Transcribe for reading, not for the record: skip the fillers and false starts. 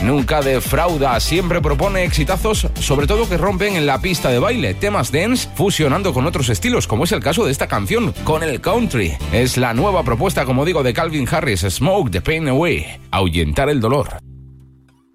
Nunca defrauda, siempre propone exitazos, sobre todo que rompen en la pista de baile, temas dance fusionando con otros estilos, como es el caso de esta canción, con el country. Es la nueva propuesta, como digo, de Calvin Harris, Smoke the Pain Away, ahuyentar el dolor.